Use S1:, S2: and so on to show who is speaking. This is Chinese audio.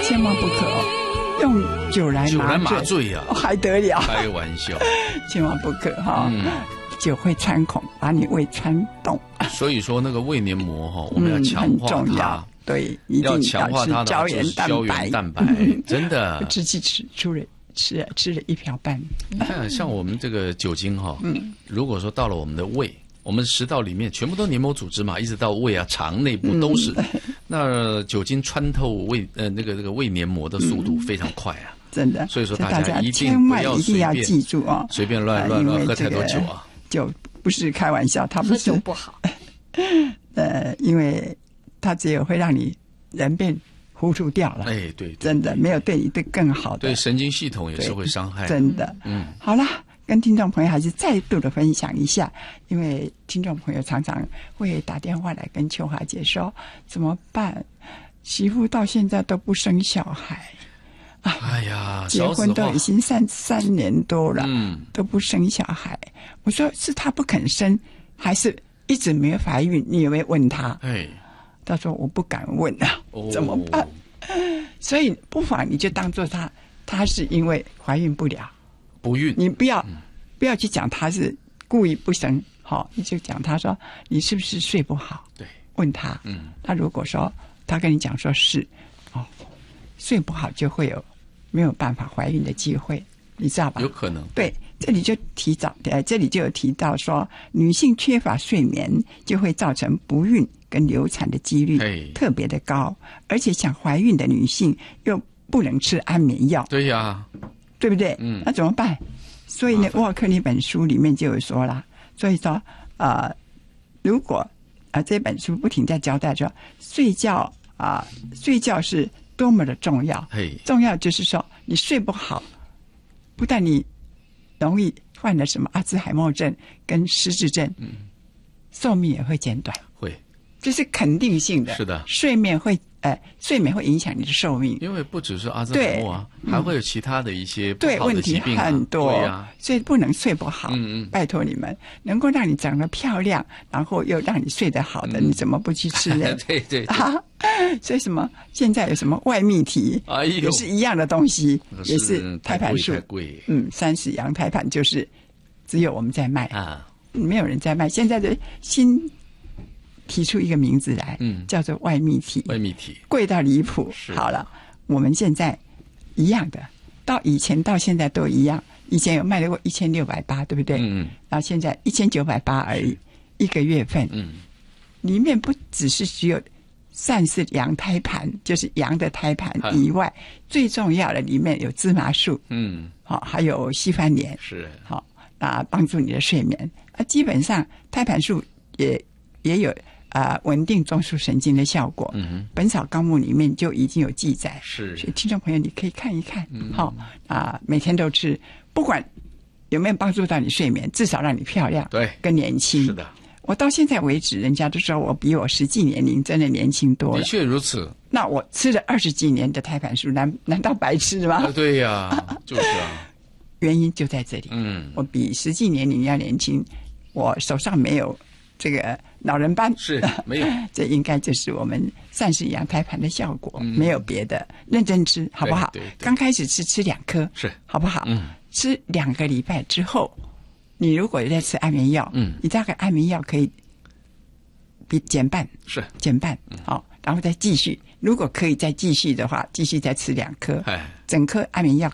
S1: 千万不可哦，用酒来麻醉
S2: 呀，
S1: 还得了？
S2: 开玩笑，
S1: 千万不可哈。酒会穿孔，把你胃穿洞。
S2: 所以说那个胃黏膜哈，我们要强化它，
S1: 对，一定要
S2: 强化它的
S1: 胶原
S2: 蛋白，真的。
S1: 吃了一瓢半。
S2: 你看，像我们这个酒精哈，如果说到了我们的胃，我们食道里面全部都黏膜组织嘛，一直到胃啊、肠内部都是。那酒精穿透胃那个胃黏膜的速度非常快啊，
S1: 真的。
S2: 所以说大家一定
S1: 要记住哦，
S2: 随便乱喝太多酒啊。
S1: 酒不是开玩笑，它不是
S3: 喝酒不好。
S1: 因为它只有会让你人变糊涂掉了。
S2: 哎，对，
S1: 真的没有对你更好的。
S2: 对神经系统也是会伤害。
S1: 真的，好啦，跟听众朋友还是再度的分享一下，因为听众朋友常常会打电话来跟秋华姐说怎么办，媳妇到现在都不生小孩。
S2: 哎呀，
S1: 结婚都已经3年多了，都不生小孩。我说是他不肯生，还是一直没有怀孕？你有没有问他？他说我不敢问啊，怎么办？所以不妨你就当做他是因为怀孕不了，
S2: 不孕，
S1: 你不要去讲他是故意不生，好，你就讲他说你是不是睡不好？
S2: 对，
S1: 问他，他如果说他跟你讲说是，睡不好就会没有办法怀孕的机会，你知道吧？
S2: 有可能。
S1: 对，这里就有提到说，女性缺乏睡眠就会造成不孕跟流产的几率特别的高，而且想怀孕的女性又不能吃安眠药。
S2: 对呀，
S1: 对不对？那怎么办？所以呢，沃克那本书里面就有说啦，所以说如果这本书不停在交代说，睡觉是多么的重要，重要就是说你睡不好，不但你容易患了什么阿兹海默症跟失智症，寿命也会减短，
S2: 会，
S1: 这是肯定性的。
S2: 是的，
S1: 睡眠会影响你的寿命，
S2: 因为不只是阿兹海默啊，还会有其他的一些不好
S1: 问题
S2: 的疾病
S1: 很多，
S2: 对啊，
S1: 所以不能睡不好。拜托你们，能够让你长得漂亮，然后又让你睡得好的，你怎么不去吃呢？
S2: 对
S1: 所以什么现在有什么外泌体，也是一样的东西，也是胎盘素，
S2: 太贵。
S1: 30阳胎盘就是只有我们在卖啊，没有人在卖。现在的新提出一个名字来，叫做外泌体，贵到离谱。好了，我们现在一样的，到以前到现在都一样。以前有卖得过1680，对不对？然后现在1980而已，一个月份。里面不只是只有善是阳胎盘，就是阳的胎盘以外，最重要的里面有芝麻素，还有西番莲，
S2: 是
S1: 好帮助你的睡眠。基本上胎盘素也有稳定中枢神经的效果。本草纲目里面就已经有记载，
S2: 是，
S1: 所以听众朋友你可以看一看，每天都吃，不管有没有帮助到你睡眠，至少让你漂亮，
S2: 对，
S1: 更年轻。
S2: 是的。
S1: 我到现在为止，人家都说我比我实际年龄真的年轻多了。
S2: 的确如此。
S1: 那我吃了20几年的胎盘素，难道白吃吗？
S2: 对呀，就是啊。
S1: 原因就在这里。我比实际年龄要年轻，我手上没有这个老人斑，
S2: 是没有。
S1: 这应该就是我们善是阳胎盘的效果，没有别的。认真吃好不好？
S2: 对，
S1: 刚开始吃2颗，
S2: 是好
S1: 不好？吃2个礼拜之后。你如果在吃安眠药，你大概安眠药可以减半，好，然后再继续。如果可以再继续的话，继续再吃2颗，整颗安眠药